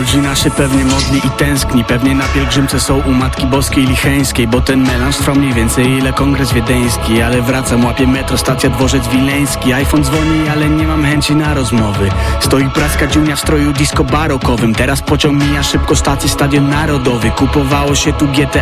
Olgina się pewnie modli i tęskni, pewnie na pielgrzymce są u Matki Boskiej Licheńskiej, bo ten melanż trwa mniej więcej ile kongres wiedeński. Ale wracam, łapię metro, stacja Dworzec Wileński. iPhone dzwoni, ale nie mam chęci na rozmowy. Stoi praska dziunia w stroju disco barokowym. Teraz pociąg mija szybko stację Stadion Narodowy. Kupowało się tu GTA